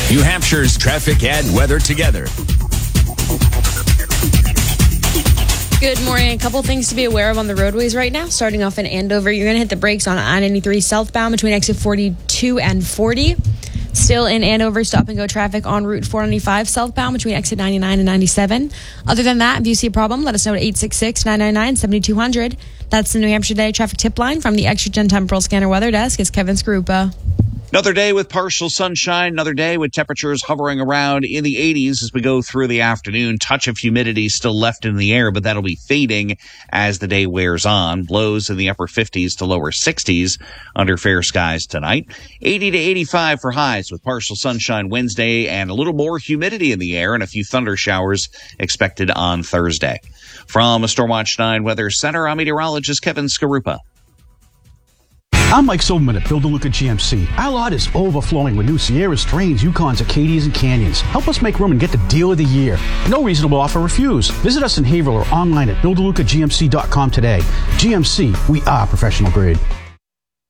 New Hampshire's traffic and weather together. Good morning. A couple things to be aware of on the roadways right now. Starting off in Andover, you're going to hit the brakes on I-93 southbound between exit 42 and 40. Still in Andover, stop-and-go traffic on Route 495 southbound between exit 99 and 97. Other than that, if you see a problem, let us know at 866-999-7200. That's the New Hampshire Day traffic tip line from the Extragen Temporal Scanner Weather Desk. It's Kevin Skarupa. Another day with partial sunshine, another day with temperatures hovering around in the 80s as we go through the afternoon. Touch of humidity still left in the air, but that'll be fading as the day wears on. Lows in the upper 50s to lower 60s under fair skies tonight. 80 to 85 for highs with partial sunshine Wednesday and a little more humidity in the air and a few thunder showers expected on Thursday. From a Stormwatch 9 Weather Center, I'm meteorologist Kevin Skarupa. I'm Mike Silverman at Build a Luca GMC. Our lot is overflowing with new Sierras, Terrains, Yukons, Acadias, and Canyons. Help us make room and get the deal of the year. No reasonable offer refused. Visit us in Haverhill or online at buildalukagmc.com today. GMC, we are professional grade.